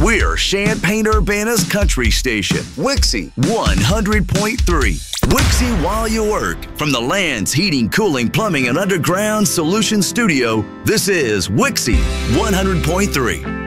We're Champaign-Urbana's country station, Wixie 100.3. Wixie while you work. From the Land's Heating, Cooling, Plumbing, and Underground Solution Studio, this is Wixie 100.3.